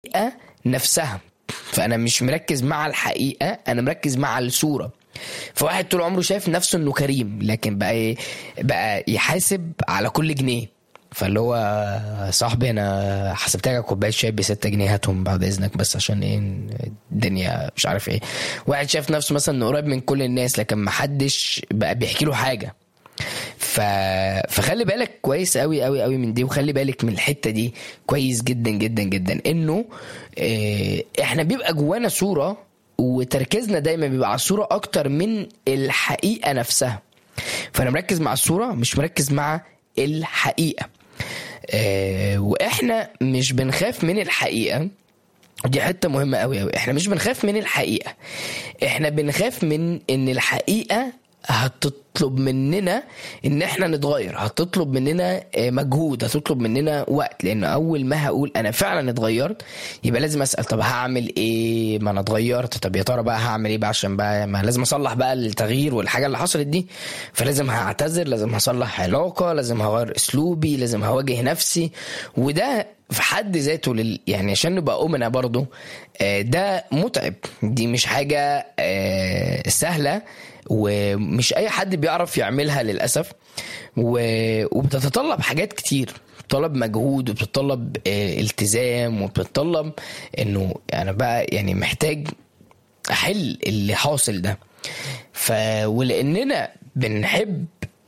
نفسها. فانا مش مركز مع الحقيقة، انا مركز مع الصورة. فواحد طول عمره شايف نفسه انه كريم، لكن بقى يحاسب على كل جنيه. فاللي هو صاحبي انا حسبت لك كوبايه شاي ب6 جنيه، هاتهم بعد اذنك بس عشان ايه الدنيا مش عارف ايه. واحد شايف نفسه مثلا انه قريب من كل الناس، لكن محدش بقى بيحكي له حاجه. فخلي بالك كويس قوي قوي قوي من دي، وخلي بالك من الحته دي كويس جدا جدا جدا، انه احنا بيبقى جوانا صوره، وتركيزنا دايما بيبقى على الصوره اكتر من الحقيقه نفسها. فانا مركز مع الصوره، مش مركز مع الحقيقه. واحنا مش بنخاف من الحقيقه، دي حته مهمه قوي قوي. احنا مش بنخاف من الحقيقه، احنا بنخاف من ان الحقيقه هتطلب مننا ان احنا نتغير، هتطلب مننا مجهود، هتطلب مننا وقت. لان اول ما هقول انا فعلا اتغيرت، يبقى لازم اسال طب هعمل ايه؟ ما انا اتغيرت، طب يا ترى بقى هعمل ايه بقى؟ عشان بقى ما لازم اصلح بقى التغيير والحاجه اللي حصلت دي. فلازم هعتذر، لازم هصلح علاقه، لازم هغير اسلوبي، لازم هواجه نفسي. وده في حد ذاته يعني عشان نبقى أمنا برضو، ده متعب، دي مش حاجة سهلة، ومش أي حد بيعرف يعملها للأسف. وبتتطلب حاجات كتير، بتطلب مجهود، وبتطلب التزام، وبتطلب إنه أنا بقى يعني محتاج أحل اللي حاصل ده. ولأننا بنحب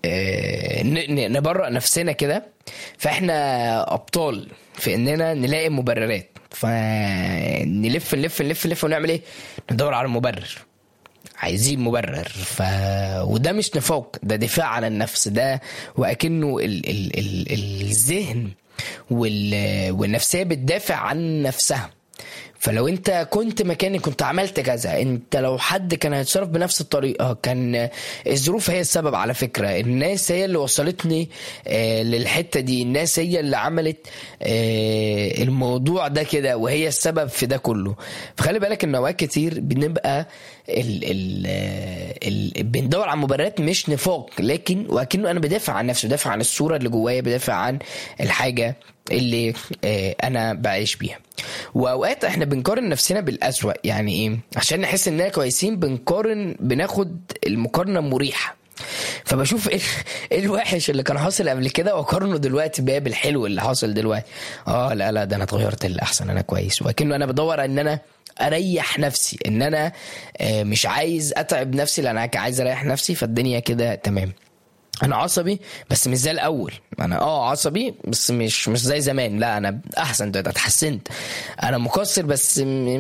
نبرأ نفسنا كده، فاحنا ابطال في اننا نلاقي مبررات. فنلف نلف نلف نلف ونعمل ايه؟ ندور على مبرر، عايزين مبرر. وده مش نفاق، ده دفاع عن النفس. ده وأكنه الذهن والنفسية بتدافع عن نفسها. فلو انت كنت مكاني كنت عملت كذا، انت لو حد كان هيتصرف بنفس الطريقة، كان الظروف هي السبب. على فكرة الناس هي اللي وصلتني للحتة دي، الناس هي اللي عملت الموضوع ده كده، وهي السبب في ده كله. فخلي بالك ان اوقات كتير بنبقى بندور على مبررات، مش نفاق، لكن وكأنه انا بدافع عن نفسي، بدافع عن الصورة اللي جوايا، بدافع عن الحاجة اللي انا بعيش بيها. واوقات احنا بنقارن نفسنا بالأسوأ. يعني ايه؟ عشان نحس اننا كويسين بناخد المقارنة مريحة. فبشوف ايه الوحش اللي كان حاصل قبل كده، واقارنه دلوقتي بقى بالحلو اللي حاصل دلوقتي. لا ده انا اتغيرت للأحسن، انا كويس. وكأنه انا بدور ان انا اريح نفسي، ان انا مش عايز اتعب نفسي، لان انا عايز اريح نفسي. فالدنيا كده تمام. انا عصبي بس مش زي الاول. انا عصبي بس مش زي زمان. لا انا احسن دلوقتي، اتحسنت. انا مقصر بس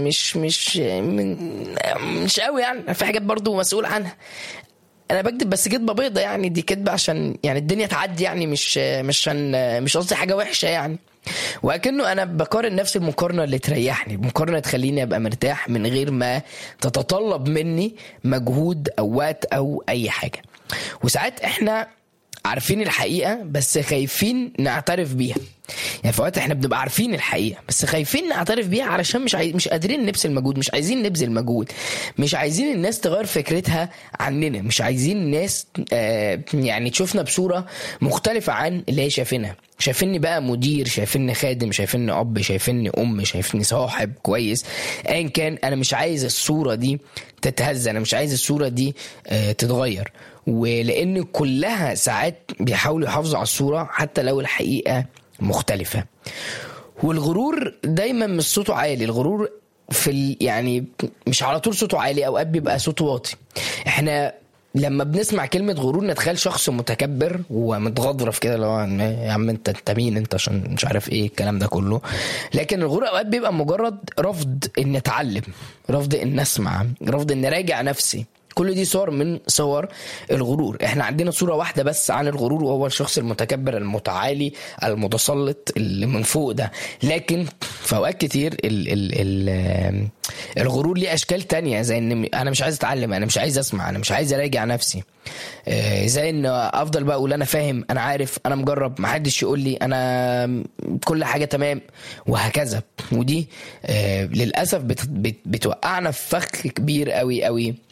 مش قوي، يعني في حاجات برضو مسؤول عنها. انا بكذب بس كدبه بيضه، يعني دي كدبه عشان يعني الدنيا تعدي، يعني مش قصدي حاجه وحشه يعني. وكأنه انا بقارن نفسي المقارنه اللي تريحني، مقارنه تخليني ابقى مرتاح من غير ما تتطلب مني مجهود او وقت او اي حاجه. وساعات احنا عارفين الحقيقة بس خايفين نعترف بيها. يعني في وقت احنا بنبقى عارفين الحقيقة بس خايفين نعترف بيها، علشان مش قادرين نبذل مجهود، مش عايزين نبذل مجهود، مش عايزين الناس تغير فكرتها عننا، مش عايزين الناس يعني تشوفنا بصورة مختلفة عن اللي هي شايفيني بقى مدير، شايفيني خادم، شايفيني اب، شايفيني ام، شايفيني صاحب كويس، ايا كان. انا مش عايز الصورة دي تتهز، انا مش عايز الصورة دي تتغير. ولان كلها ساعات بيحاولوا يحافظوا على الصورة حتى لو الحقيقة مختلفة. والغرور دايما مش صوته عالي، الغرور يعني مش على طول صوته عالي، اوقات بيبقى صوته واطي. احنا لما بنسمع كلمة غرور نتخيل شخص متكبر ومتغضرف كده، لو يا عم انت مين انت عشان مش عارف ايه الكلام ده كله. لكن الغرور اوقات بيبقى مجرد رفض ان اتعلم، رفض ان اسمع، رفض ان راجع نفسي. كل دي صور من صور الغرور. احنا عندنا صورة واحدة بس عن الغرور، وهو الشخص المتكبر المتعالي المتسلط اللي من فوق ده. لكن في اوقات كتير الغرور ليه اشكال تانية، زي ان انا مش عايز اتعلم، انا مش عايز اسمع، انا مش عايز اراجع نفسي. زي ان افضل بقى اقول انا فاهم، انا عارف، انا مجرب، محدش يقول لي انا كل حاجة تمام، وهكذا. ودي للأسف بتوقعنا في فخ كبير قوي قوي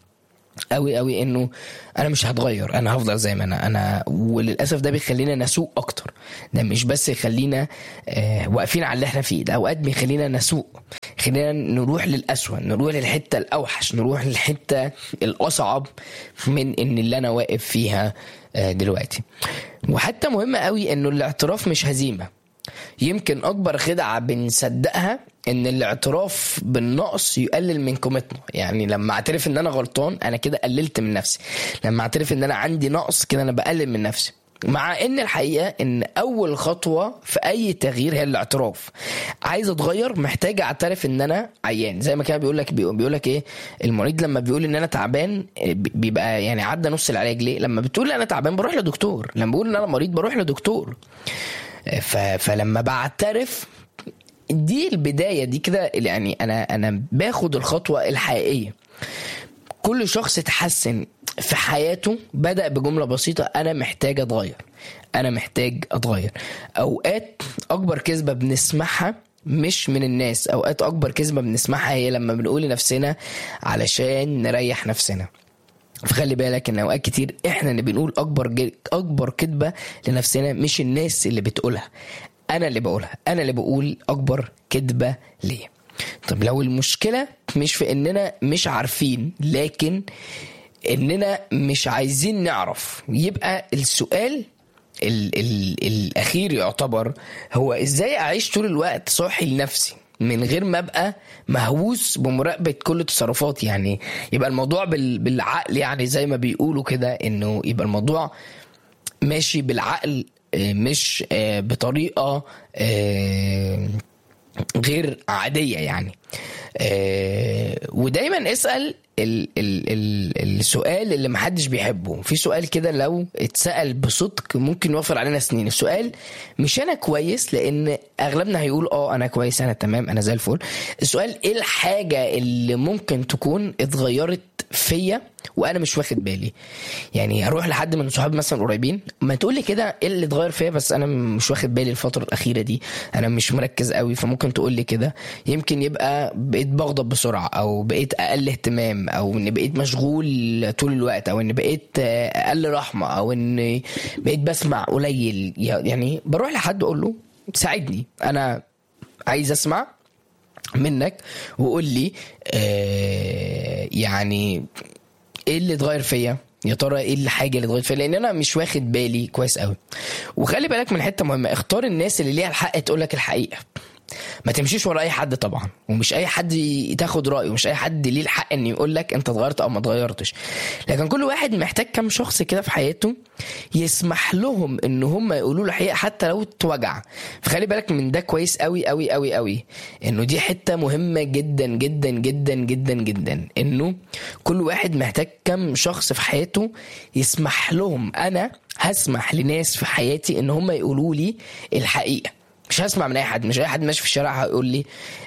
قوي قوي انه انا مش هتغير، انا هفضل زي ما انا وللاسف ده بيخلينا نسوق اكتر. ده مش بس يخلينا واقفين على اللي احنا فيه، ده اوقات بيخلينا نسوق، خلينا نروح للأسوأ، نروح للحته الاوحش، نروح للحته الاصعب من ان اللي انا واقف فيها دلوقتي. وحتى مهم قوي انه الاعتراف مش هزيمه. يمكن اكبر خدعه بنصدقها ان الاعتراف بالنقص يقلل من قيمتنا. يعني لما اعترف ان انا غلطان انا كده قللت من نفسي، لما اعترف ان انا عندي نقص كده انا بقلل من نفسي. مع ان الحقيقه ان اول خطوه في اي تغيير هي الاعتراف. عايز اتغير محتاج اعترف ان انا عيان. زي ما كان بيقول لك ايه المريض لما بيقول ان انا تعبان بيبقى يعني عدى نص العلاج. ليه؟ لما بتقول انا تعبان بروح لدكتور، لما بقول ان انا مريض بروح لدكتور. فلما بعترف دي البداية دي كده، يعني أنا باخد الخطوة الحقيقية. كل شخص اتحسن في حياته بدأ بجملة بسيطة: أنا محتاج أتغير، أنا محتاج أتغير. أوقات أكبر كذبة بنسمعها مش من الناس، أوقات أكبر كذبة بنسمعها هي لما بنقول لنفسنا علشان نريح نفسنا. فخلي بالك ان اوقات كتير احنا اللي بنقول اكبر كذبه لنفسنا، مش الناس اللي بتقولها، انا اللي بقولها، انا اللي بقول اكبر كذبه ليه. طب لو المشكله مش في اننا مش عارفين لكن اننا مش عايزين نعرف، يبقى السؤال الاخير يعتبر هو ازاي اعيش طول الوقت صاحي لنفسي من غير ما ابقى مهووس بمراقبة كل تصرفات. يعني يبقى الموضوع بالعقل، يعني زي ما بيقولوا كده، انه يبقى الموضوع ماشي بالعقل مش بطريقة غير عادية يعني. ودايما اسأل السؤال اللي محدش بيحبه. في سؤال كده لو اتسأل بصدق ممكن يوفر علينا سنين. السؤال مش انا كويس، لان اغلبنا هيقول انا كويس، انا تمام، انا زي الفل. السؤال ايه الحاجة اللي ممكن تكون اتغيرت فيا وانا مش واخد بالي؟ يعني هروح لحد من صحابي مثلا قريبين، ما تقول لي كده ايه اللي اتغير فيا بس انا مش واخد بالي الفتره الاخيره دي، انا مش مركز قوي. فممكن تقول لي كده. يمكن يبقى بقيت بغضب بسرعه، او بقيت اقل اهتمام، او ان بقيت مشغول طول الوقت، او ان بقيت اقل رحمه، او ان بقيت بسمع قليل. يعني بروح لحد اقول له ساعدني، انا عايز اسمع منك وقول لي يعني ايه اللي اتغير فيا، يا ترى ايه الحاجه اللي اتغيرت فيا، لان انا مش واخد بالي كويس قوي. وخلي بالك من حته مهمه: اختار الناس اللي ليها الحق تقول لك الحقيقه. ما تمشيش ورا اي حد طبعا، ومش اي حد تاخد رايه، ومش اي حد ليه الحق ان يقول لك انت اتغيرت او ما اتغيرتش. لكن كل واحد محتاج كم شخص كده في حياته يسمح لهم ان هم يقولوا له الحقيقه حتى لو اتوجع. فخلي بالك من ده كويس قوي قوي قوي قوي، انه دي حته مهمه جدا جدا جدا جدا جدا، انه كل واحد محتاج كم شخص في حياته يسمح لهم. انا هسمح لناس في حياتي ان هم يقولوا لي الحقيقه، مش هسمع من اي حد. مش اي حد ماشي في الشارع هيقول لي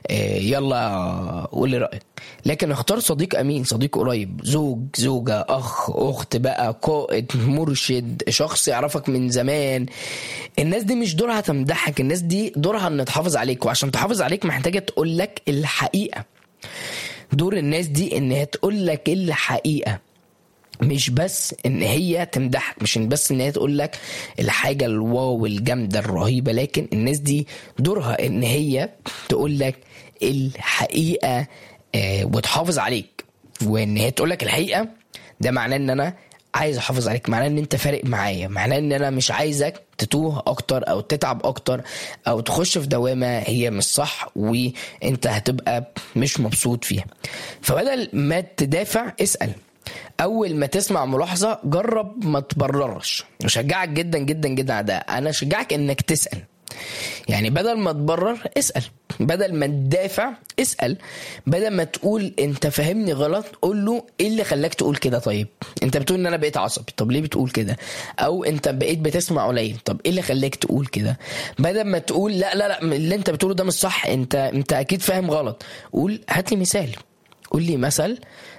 يلا قول لي رايك. لكن اختار صديق امين، صديق قريب، زوج، زوجه، اخ، اخت، بقى قائد، مرشد، شخص يعرفك من زمان. الناس دي مش دورها تمدحك، الناس دي دورها ان تحافظ عليك، وعشان تحافظ عليك محتاجه تقول لك الحقيقه. دور الناس دي ان هي تقول لك الحقيقه، مش بس ان هي تمدحك، مش بس ان هي تقول لك الحاجه الواو الجامده الرهيبه، لكن الناس دي دورها ان هي تقول لك الحقيقه وتحافظ عليك. وان هي تقول لك الحقيقه ده معناه ان انا عايز احافظ عليك، معناه ان انت فارق معايا، معناه ان انا مش عايزك تتوه اكتر او تتعب اكتر او تخش في دوامه هي مش صح وانت هتبقى مش مبسوط فيها. فبدل ما تدافع اسال. اول ما تسمع ملاحظه جرب ما تبررش. اشجعك جدا جدا جدا على ده، انا اشجعك انك تسال. يعني بدل ما تبرر اسال، بدل ما تدافع اسال، بدل ما تقول انت فاهمني غلط قول له ايه اللي خلاك تقول كده. طيب انت بتقول ان انا بقيت عصبي، طب ليه بتقول كده؟ او انت بقيت بتسمع قليل، طب ايه اللي خلاك تقول كده؟ بدل ما تقول لا لا لا اللي انت بتقوله ده مش صح، انت اكيد فاهم غلط، قول هات لي مثال، قول لي مثل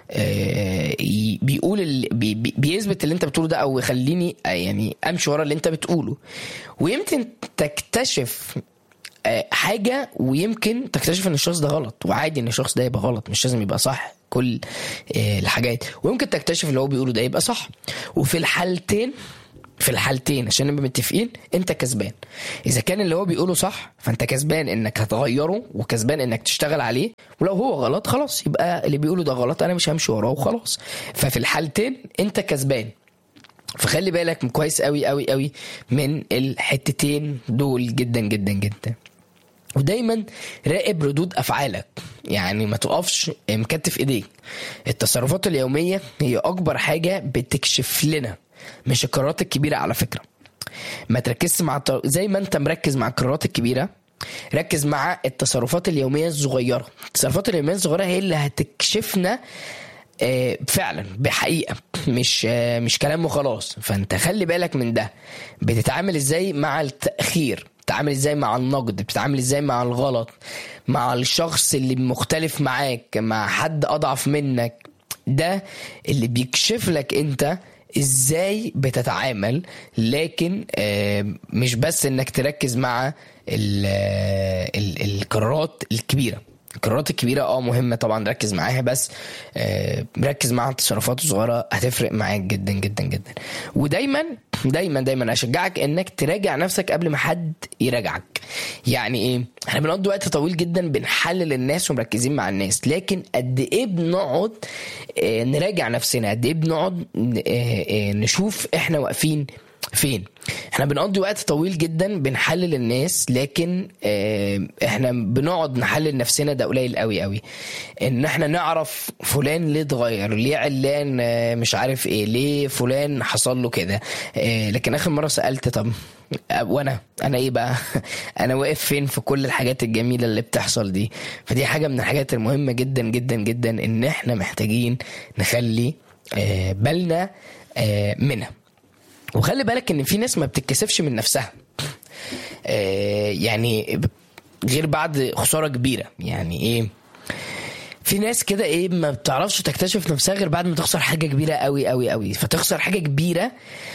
بيقول بيثبت اللي انت بتقوله ده، او يخليني يعني امشي ورا اللي انت بتقوله. ويمكن تكتشف حاجة ويمكن تكتشف ان الشخص ده غلط، وعادي ان الشخص ده يبقى غلط، مش لازم يبقى صح كل الحاجات، ويمكن تكتشف اللي هو بيقوله ده يبقى صح. وفي الحالتين عشان نبقى متفقين انت كسبان. اذا كان اللي هو بيقوله صح فانت كسبان انك هتغيره وكسبان انك تشتغل عليه، ولو هو غلط خلاص يبقى اللي بيقوله ده غلط، انا مش همشي وراه وخلاص. ففي الحالتين انت كسبان. فخلي بالك كويس قوي قوي قوي من الحتتين دول جدا جدا جدا. ودايما راقب ردود افعالك، يعني ما تقفش مكتف ايديك. التصرفات اليومية هي اكبر حاجة بتكشف لنا، مش القرارات الكبيرة على فكرة. ما تركزش زي ما انت مركز مع القرارات الكبيرة، ركز مع التصرفات اليومية الصغيرة. التصرفات اليومية الصغيرة هي اللي هتكشفنا فعلا بحقيقة، مش كلام وخلاص. فانت خلي بالك من ده. بتتعامل ازاي مع التأخير، بتتعامل ازاي مع النقد، بتتعامل ازاي مع الغلط، مع الشخص اللي مختلف معاك، مع حد اضعف منك. ده اللي بيكشف لك انت ازاي بتتعامل. لكن مش بس انك تركز مع القرارات الكبيرة. القرارات الكبيرة مهمة طبعا، ركز معاها، بس ركز مع التصرفات الصغيرة هتفرق معاك جدا جدا جدا. ودايما دايما دايما اشجعك انك تراجع نفسك قبل ما حد يراجعك. يعني ايه؟ احنا بنقضي وقت طويل جدا بنحلل الناس ومركزين مع الناس، لكن قد ايه بنقعد نراجع نفسنا؟ قد ايه بنقعد نشوف احنا واقفين فين؟ احنا بنقضي وقت طويل جدا بنحلل الناس، لكن احنا بنقعد نحلل نفسنا ده قليل قوي قوي. ان احنا نعرف فلان ليه اتغير، ليه علان مش عارف ايه، ليه فلان حصل له كده. لكن اخر مرة سألت طب وانا ايه بقى؟ انا واقف فين في كل الحاجات الجميلة اللي بتحصل دي؟ فدي حاجة من الحاجات المهمة جدا جدا جدا ان احنا محتاجين نخلي بالنا منها. وخلي بالك ان في ناس ما بتتكسفش من نفسها، يعني غير بعد خسارة كبيرة. يعني ايه؟ في ناس كده ما بتعرفش تكتشف نفسها غير بعد ما تخسر حاجة كبيرة قوي قوي قوي. فتخسر حاجة كبيرة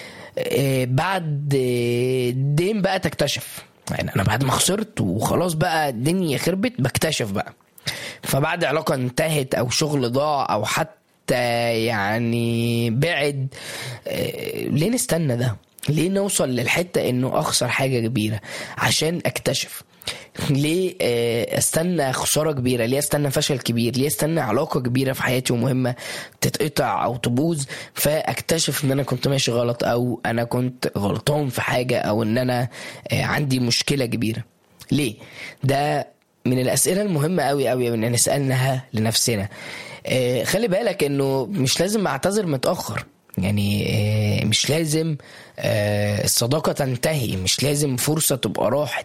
بعد دين بقى تكتشف. يعني انا بعد ما خسرت وخلاص بقى الدنيا خربت بكتشف بقى. فبعد علاقة انتهت او شغل ضاع او حتى يعني بعد، ليه نستنى ده؟ ليه نوصل للحتة انه اخسر حاجة كبيرة عشان اكتشف؟ ليه استنى خسارة كبيرة؟ ليه استنى فشل كبير؟ ليه استنى علاقة كبيرة في حياتي ومهمة تتقطع او تبوظ فاكتشف ان انا كنت ماشي غلط، او انا كنت غلطان في حاجة، او ان انا عندي مشكلة كبيرة؟ ليه؟ ده من الاسئلة المهمة قوي قوي ان نسألناها لنفسنا. خلي بالك انه مش لازم اعتذر متأخر. يعني مش لازم الصداقة تنتهي، مش لازم فرصة تبقى راحت.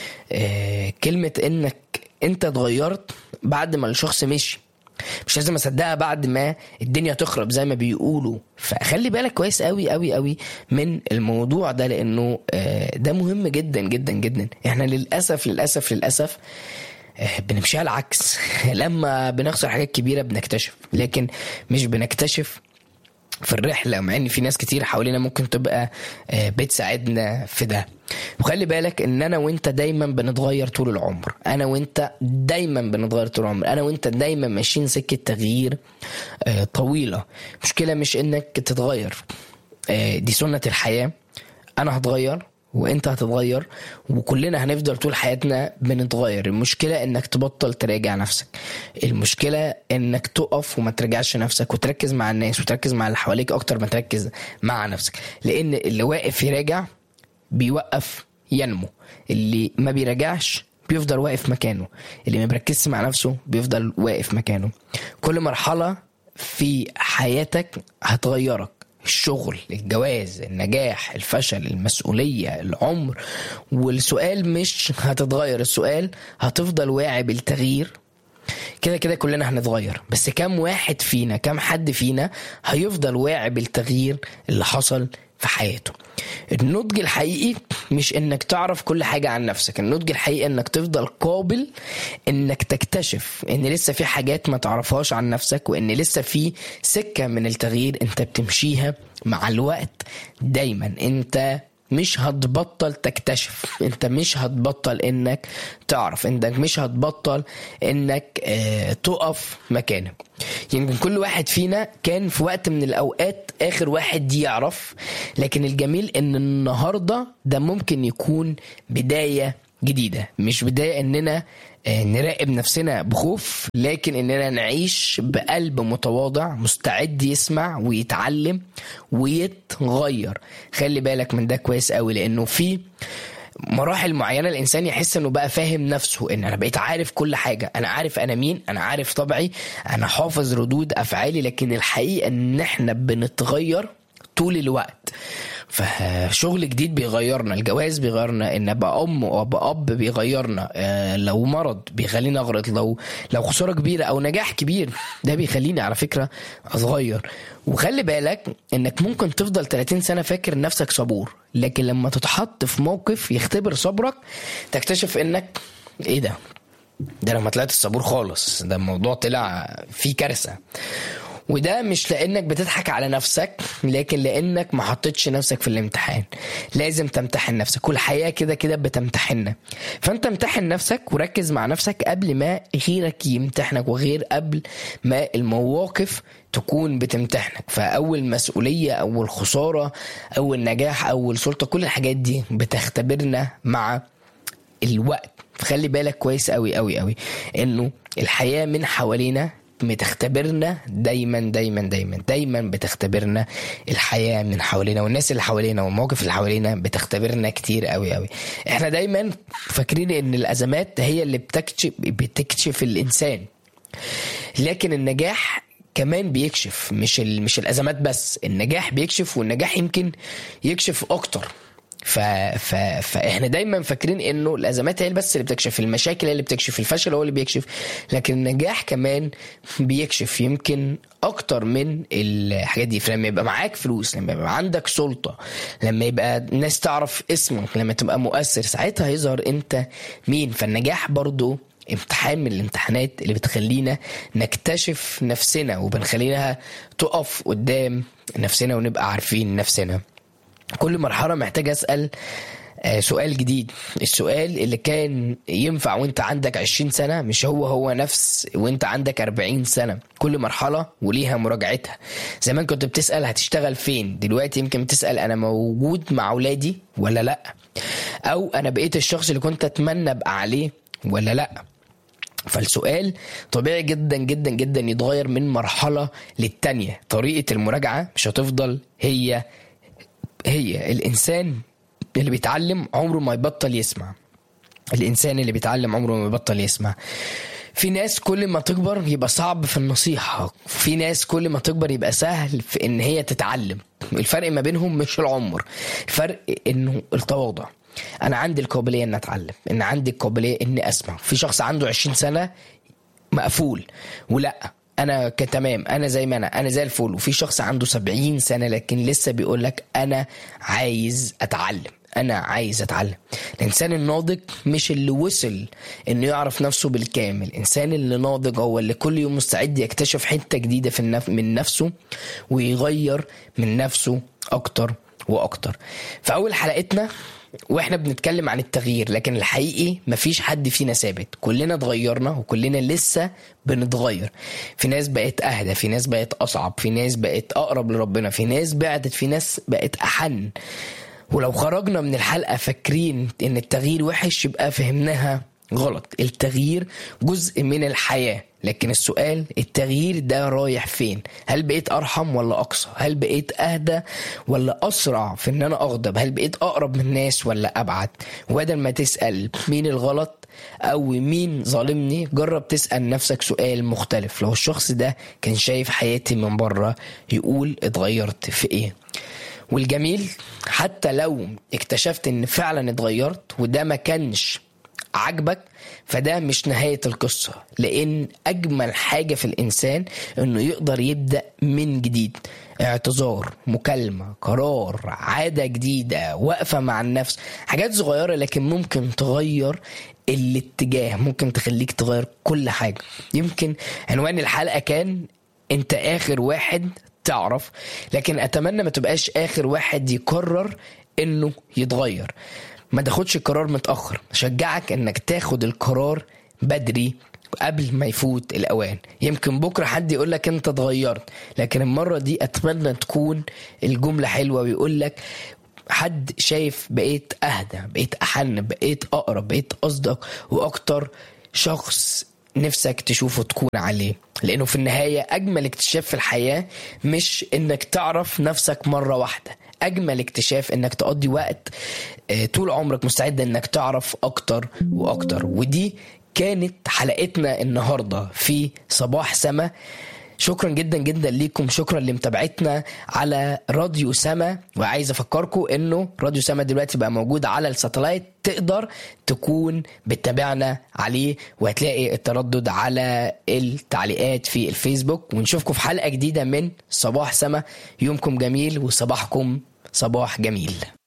كلمة انك انت اتغيرت بعد ما الشخص مشي مش لازم اصدقها بعد ما الدنيا تخرب زي ما بيقولوا. فخلي بالك كويس قوي قوي قوي من الموضوع ده، لانه ده مهم جدا جدا جدا. احنا للأسف للأسف للأسف بنمشيها العكس. لما بنخسر حاجات كبيرة بنكتشف، لكن مش بنكتشف في الرحلة، مع ان في ناس كتير حوالينا ممكن تبقى بتساعدنا في ده. وخلي بالك ان انا وانت دايما بنتغير طول العمر. انا وانت دايما بنتغير طول العمر. انا وانت دايما ماشيين سكة تغيير طويلة. مشكلة مش انك تتغير، دي سنة الحياة. انا هتغير وانت هتتغير وكلنا هنفضل طول حياتنا بنتغير. المشكلة انك تبطل تراجع نفسك. المشكلة انك تقف وما تراجعش نفسك وتركز مع الناس وتركز مع اللي حواليك اكتر ما تركز مع نفسك. لان اللي واقف يراجع بيوقف ينمو، اللي ما بيراجعش بيفضل واقف مكانه، اللي ما بيركزش مع نفسه بيفضل واقف مكانه. كل مرحلة في حياتك هتغيرك، الشغل، الجواز، النجاح، الفشل، المسؤولية، العمر. والسؤال مش هتتغير، السؤال هتفضل واعي بالتغيير. كده كده كلنا هنتغير، بس كم واحد فينا، كم حد فينا هيفضل واعي بالتغيير اللي حصل في حياته؟ النضج الحقيقي مش انك تعرف كل حاجة عن نفسك. النضج الحقيقي انك تفضل قابل انك تكتشف ان لسه في حاجات ما تعرفهاش عن نفسك، وان لسه في سكة من التغيير انت بتمشيها مع الوقت. دايما انت مش هتبطل تكتشف، انت مش هتبطل انك تعرف، انت مش هتبطل انك تقف مكانك. يمكن كل واحد فينا كان في وقت من الاوقات اخر واحد يعرف، لكن الجميل ان النهاردة ده ممكن يكون بداية جديدة. مش بداية اننا نراقب نفسنا بخوف، لكن اننا نعيش بقلب متواضع مستعد يسمع ويتعلم ويتغير. خلي بالك من ده كويس قوي، لانه في مراحل معينة الإنسان يحس أنه بقى فاهم نفسه، أن أنا بقيت عارف كل حاجة، أنا عارف أنا مين، أنا عارف طبعي، أنا حافظ ردود أفعالي. لكن الحقيقة أن احنا بنتغير طول الوقت. فشغل جديد بيغيرنا، الجواز بيغيرنا، ان ابقى ام وابقى اب بيغيرنا، لو مرض بيخليني اغرط، لو خسارة كبيرة او نجاح كبير ده بيخليني على فكرة اتغير. وخلي بالك انك ممكن تفضل 30 سنة فاكر نفسك صبور، لكن لما تتحط في موقف يختبر صبرك تكتشف انك ايه ده لما طلعت الصبور خالص، ده الموضوع طلع فيه كارثة. وده مش لانك بتضحك على نفسك، لكن لانك ما حطيتش نفسك في الامتحان. لازم تمتحن نفسك، والحياة كده كده بتمتحننا. فانت امتحن نفسك وركز مع نفسك قبل ما غيرك يمتحنك، وغير قبل ما المواقف تكون بتمتحنك. فاول مسؤولية، اول خسارة، اول نجاح، اول سلطة، كل الحاجات دي بتختبرنا مع الوقت. فخلي بالك كويس قوي قوي قوي انه الحياة من حوالينا بتختبرنا دايما دايما دايما دايما، بتختبرنا الحياة من حوالينا، والناس اللي حوالينا والمواقف اللي حوالينا بتختبرنا كتير قوي قوي. احنا دايما فاكرين ان الازمات هي اللي بتكشف الانسان، لكن النجاح كمان بيكشف. مش الازمات بس، النجاح بيكشف، والنجاح يمكن يكشف اكتر. فاحنا دايما فاكرين انه الازمات هي بس اللي بتكشف، المشاكل هي اللي بتكشف، الفشل هو اللي بيكشف، لكن النجاح كمان بيكشف يمكن اكتر من الحاجات دي. فلما يبقى معاك فلوس، لما يبقى عندك سلطة، لما يبقى الناس تعرف اسمك، لما تبقى مؤثر، ساعتها يظهر انت مين. فالنجاح برضو امتحان من الامتحانات اللي بتخلينا نكتشف نفسنا، وبنخليناها تقف قدام نفسنا ونبقى عارفين نفسنا. كل مرحلة محتاج أسأل سؤال جديد. السؤال اللي كان ينفع وانت عندك 20 سنة مش هو نفس وانت عندك 40 سنة. كل مرحلة وليها مراجعتها. زمان كنت بتسأل هتشتغل فين، دلوقتي يمكن بتسأل أنا موجود مع أولادي ولا لأ، أو أنا بقيت الشخص اللي كنت أتمنى أبقى عليه ولا لأ. فالسؤال طبيعي جدا جدا جدا يتغير من مرحلة للتانية. طريقة المراجعة مش هتفضل هي الإنسان اللي بيتعلم عمره ما يبطل يسمع. الإنسان اللي بيتعلم عمره ما يبطل يسمع. في ناس كل ما تكبر يبقى صعب في النصيحة، في ناس كل ما تكبر يبقى سهل في إن هي تتعلم. الفرق ما بينهم مش العمر، الفرق إنه التواضع. أنا عندي القابلية إن أتعلم، إن عندي القابلية إن أسمع. في شخص عنده 20 سنة مقفول ولا انا تمام، انا زي ما انا زي الفل. وفي شخص عنده 70 سنة لكن لسه بيقولك انا عايز اتعلم، انا عايز اتعلم. الانسان الناضج مش اللي وصل انه يعرف نفسه بالكامل. الانسان اللي ناضج هو اللي كل يوم مستعد يكتشف حتة جديدة من نفسه ويغير من نفسه اكتر واكتر. فاول حلقتنا واحنا بنتكلم عن التغيير، لكن الحقيقي مفيش حد فينا ثابت، كلنا اتغيرنا وكلنا لسه بنتغير. في ناس بقت اهدى، في ناس بقت اصعب، في ناس بقت اقرب لربنا، في ناس بعدت، في ناس بقت احن. ولو خرجنا من الحلقة فاكرين ان التغيير وحش يبقى فهمناها غلط. التغيير جزء من الحياة، لكن السؤال التغيير ده رايح فين؟ هل بقيت أرحم ولا أقصى؟ هل بقيت أهدى ولا أسرع في ان انا أغضب؟ هل بقيت أقرب من الناس ولا أبعد؟ وبدل ما تسأل مين الغلط أو مين ظالمني، جرب تسأل نفسك سؤال مختلف. لو الشخص ده كان شايف حياتي من بره يقول اتغيرت في ايه؟ والجميل حتى لو اكتشفت ان فعلا اتغيرت وده ما كانش عجبك، فده مش نهاية القصة. لأن أجمل حاجة في الإنسان إنه يقدر يبدأ من جديد. اعتذار، مكالمة، قرار، عادة جديدة، وقفة مع النفس، حاجات صغيرة لكن ممكن تغير الاتجاه، ممكن تخليك تغير كل حاجة. يمكن عنوان الحلقة كان أنت آخر واحد تعرف، لكن أتمنى ما تبقاش آخر واحد يقرر انه يتغير. ما تاخدش القرار متأخر، شجعك انك تاخد القرار بدري قبل ما يفوت الاوان. يمكن بكرة حد يقولك انت اتغيرت، لكن المرة دي اتمنى تكون الجملة حلوة ويقولك حد شايف بقيت اهدى، بقيت احن، بقيت اقرب، بقيت اصدق واكتر شخص نفسك تشوفه تكون عليه. لانه في النهاية اجمل اكتشاف في الحياة مش انك تعرف نفسك مرة واحدة، اجمل اكتشاف انك تقضي وقت طول عمرك مستعد انك تعرف اكتر واكتر. ودي كانت حلقتنا النهاردة في صباح سما. شكرا جدا جدا ليكم، شكرا لمتابعتنا على راديو سما. وعايز افكركم انه راديو سما دلوقتي بقى موجود على الساتلايت، تقدر تكون بتتابعنا عليه وهتلاقي التردد على التعليقات في الفيسبوك. ونشوفكم في حلقة جديدة من صباح سما. يومكم جميل وصباحكم صباح جميل.